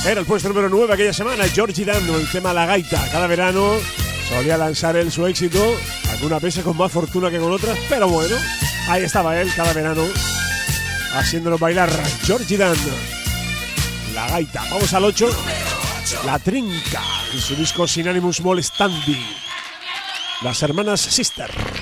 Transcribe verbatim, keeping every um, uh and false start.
Era el puesto número nueve aquella semana, Georgie Dan, el tema La Gaita. Cada verano solía lanzar él su éxito, algunas veces con más fortuna que con otras, pero bueno, ahí estaba él cada verano haciéndonos bailar. Georgie Dan, La Gaita. Vamos al ocho, La Trinca, en su disco Sin Animus Molestandi, las hermanas Sister.